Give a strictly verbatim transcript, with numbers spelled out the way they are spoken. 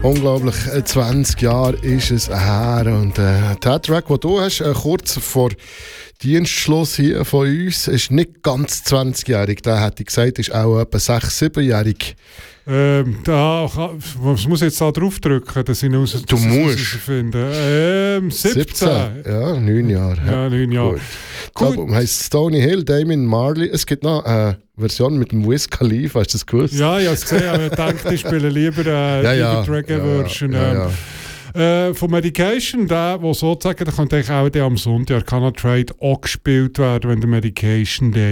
Unglaublich, zwanzig Jahre ist es her. Und äh, der Track, den du hast, äh, kurz vor Dienstschluss hier von uns, ist nicht ganz zwanzigjährig. Der hätte ich gesagt, ist auch etwa sechs-, siebenjährig. Ähm, da, was muss ich jetzt da drauf drücken, dass ich ihn raus, du musst finde? Ähm, siebzehn. siebzehn. Ja, neun Jahre. Ja, neun Jahre. Gut. Das Album heisst Stony Hill, Damien Marley. Es gibt noch eine Version mit dem Wiz Khalifa, hast du das gewusst? Ja, ich habe es gesehen, aber ich dachte, ich spiele lieber äh, ja, ja, die Reggae-Version. Ja, ja, ja. Äh, von Medication, der, der sozusagen, der könnte auch der am Sonntag Canna Trade auch gespielt werden, wenn der Medication Day